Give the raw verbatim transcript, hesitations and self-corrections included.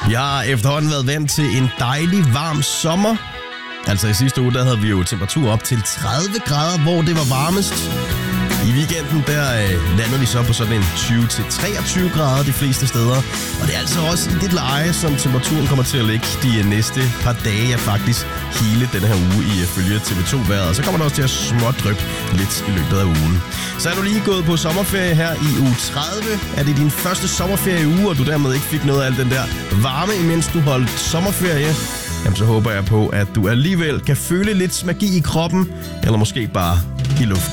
Jeg har efterhånden været vant til en dejlig varm sommer. Altså i sidste uge, der havde vi jo temperatur op til tredive grader, hvor det var varmest. I weekenden, der øh, landede vi så på sådan en tyve til treogtyve grader de fleste steder. Og det er altså også i det leje, som temperaturen kommer til at ligge de næste par dage, ja faktisk hele denne her uge ifølge T V to-vejret. Og så kommer der også til at smådryppe lidt i løbet af ugen. Så er du lige gået på sommerferie her i uge tredive. Er det din første sommerferieuge, og du dermed ikke fik noget af al den der varme, imens du holdt sommerferie? Jamen så håber jeg på, at du alligevel kan føle lidt magi i kroppen, eller måske bare i luften.